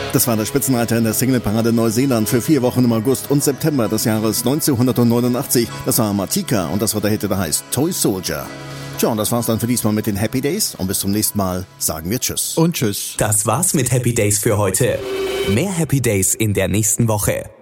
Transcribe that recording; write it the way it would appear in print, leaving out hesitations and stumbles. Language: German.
Das war der Spitzenreiter in der Singleparade Neuseeland für 4 Wochen im August und September des Jahres 1989. Das war Matika und das war der Hit, der heißt Toy Soldier. Tja, und das war's dann für diesmal mit den Happy Days und bis zum nächsten Mal sagen wir Tschüss. Und Tschüss. Das war's mit Happy Days für heute. Mehr Happy Days in der nächsten Woche.